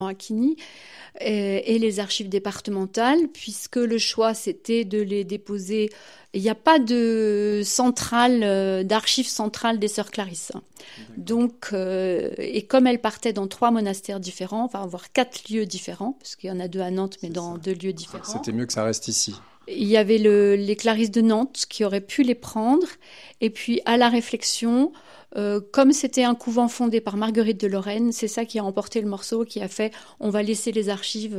Aquini et les archives départementales, puisque le choix c'était de les déposer. Il n'y a pas de centrale, d'archives centrales des Sœurs Clarisse. Donc, et comme elles partaient dans 3 monastères différents, enfin voire 4 lieux différents, parce qu'il y en a 2 à Nantes, mais dans 2 lieux différents. C'était mieux que ça reste ici. Il y avait les Clarisses de Nantes qui auraient pu les prendre, et puis à la réflexion, comme c'était un couvent fondé par Marguerite de Lorraine, c'est ça qui a emporté le morceau, qui a fait on va laisser les archives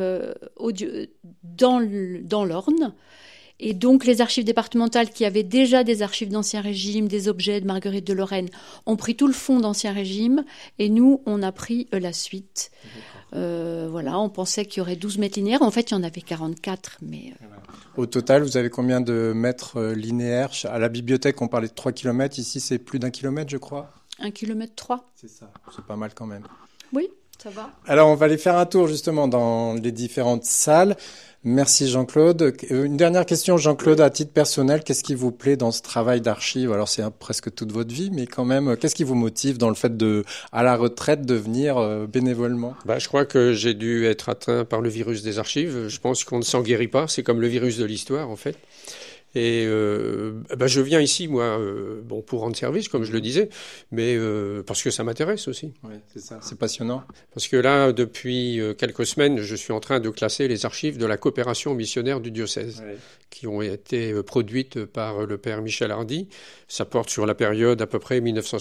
dans l'Orne. Et donc les archives départementales qui avaient déjà des archives d'Ancien Régime, des objets de Marguerite de Lorraine, ont pris tout le fond d'Ancien Régime, et nous on a pris la suite. Voilà, on pensait qu'il y aurait 12 mètres linéaires, en fait il y en avait 44, mais... Au total, vous avez combien de mètres linéaires? À la bibliothèque, on parlait de 3 km. Ici, c'est plus d'1 kilomètre, je crois. 1,3 km. C'est ça. C'est pas mal quand même. Oui, ça va. Alors, on va aller faire un tour justement dans les différentes salles. Merci Jean-Claude. Une dernière question, Jean-Claude, à titre personnel, qu'est-ce qui vous plaît dans ce travail d'archive? Alors, c'est presque toute votre vie, mais quand même, qu'est-ce qui vous motive dans le fait à la retraite, de venir bénévolement? Je crois que j'ai dû être atteint par le virus des archives. Je pense qu'on ne s'en guérit pas. C'est comme le virus de l'histoire, en fait. Et je viens ici, moi, pour rendre service, comme je le disais, mais parce que ça m'intéresse aussi. Oui, c'est ça, c'est passionnant. Parce que là, depuis quelques semaines, je suis en train de classer les archives de la coopération missionnaire du diocèse, qui ont été produites par le père Michel Hardy. Ça porte sur la période à peu près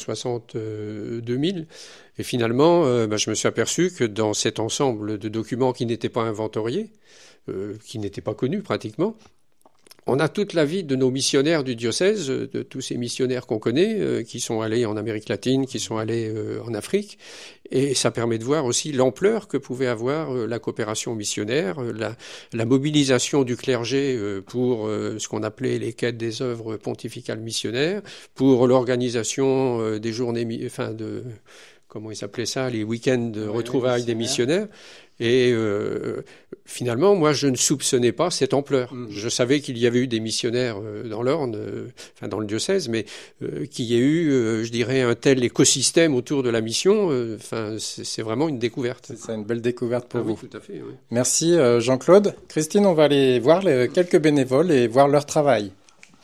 1960-2000. Et finalement, je me suis aperçu que dans cet ensemble de documents qui n'étaient pas inventoriés, qui n'étaient pas connus pratiquement, on a toute la vie de nos missionnaires du diocèse, de tous ces missionnaires qu'on connaît, qui sont allés en Amérique latine, qui sont allés en Afrique. Et ça permet de voir aussi l'ampleur que pouvait avoir la coopération missionnaire, la mobilisation du clergé pour ce qu'on appelait les quêtes des œuvres pontificales missionnaires, pour l'organisation des journées, comment ils s'appelaient ça, les week-ends de retrouvailles des missionnaires. Et finalement, moi, je ne soupçonnais pas cette ampleur. Je savais qu'il y avait eu des missionnaires dans l'Orne, dans le diocèse, mais qu'il y ait eu, je dirais, un tel écosystème autour de la mission, c'est vraiment une découverte. C'est ça, une belle découverte pour vous. Oui, tout à fait. Oui. Merci Jean-Claude. Christine, on va aller voir quelques bénévoles et voir leur travail.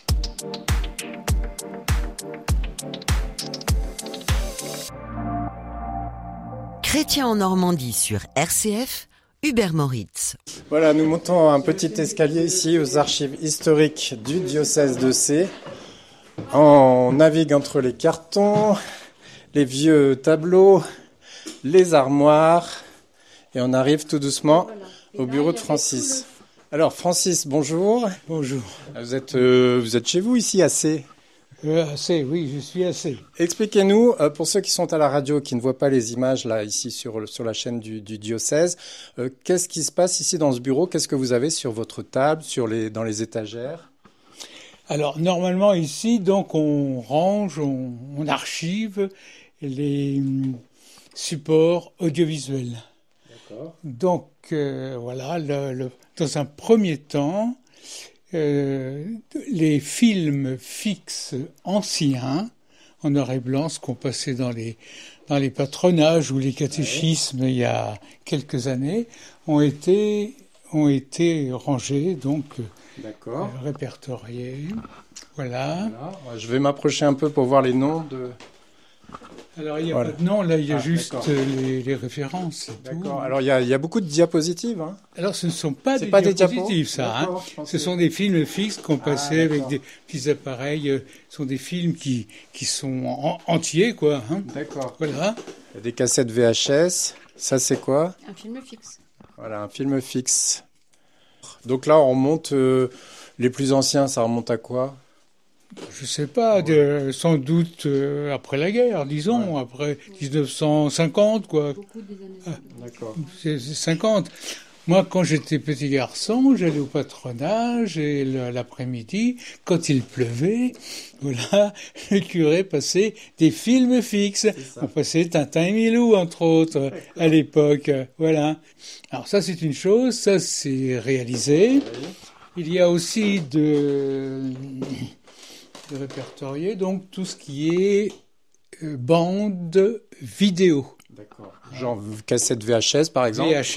Chrétien en Normandie sur RCF, Hubert Moritz. Voilà, nous montons un petit escalier ici aux archives historiques du diocèse de Sées. On navigue entre les cartons, les vieux tableaux, les armoires, et on arrive tout doucement au bureau de Francis. Alors Francis, bonjour. Bonjour. Vous êtes chez vous ici à Sées? Assez, oui, je suis assez. Expliquez-nous, pour ceux qui sont à la radio, qui ne voient pas les images là ici sur la chaîne du diocèse, qu'est-ce qui se passe ici dans ce bureau? Qu'est-ce que vous avez sur votre table, dans les étagères? Alors, normalement, ici, donc, on range, on archive les supports audiovisuels. D'accord. Donc, voilà, dans un premier temps, les films fixes anciens, en noir et blanc, ce qu'on passait dans les patronages ou les catéchismes il y a quelques années, ont été rangés, donc répertoriés. Voilà. Je vais m'approcher un peu pour voir les noms de... Alors, il n'y a pas de nom, là, il y a juste les références. D'accord. Alors, il y a beaucoup de diapositives. Hein. Alors, ce ne sont pas des diapositives, ça. Hein. Ce sont des films fixes qu'on passait avec des petits appareils. Ce sont des films qui sont entiers, quoi. Hein. D'accord. Voilà. Il y a des cassettes VHS. Ça, c'est quoi? Un film fixe. Voilà, un film fixe. Donc là, on remonte... les plus anciens, ça remonte à quoi? Je sais pas, sans doute après la guerre, disons, après 1950, quoi. Beaucoup des années. D'accord. C'est 50. Moi, quand j'étais petit garçon, j'allais au patronage et l'après-midi, quand il pleuvait, voilà, le curé passait des films fixes. On passait Tintin et Milou, entre autres, à l'époque. Voilà. Alors ça, c'est une chose, ça, c'est réalisé. Il y a aussi de répertorier, donc tout ce qui est bande vidéo. D'accord. Genre cassette VHS par exemple. VHS.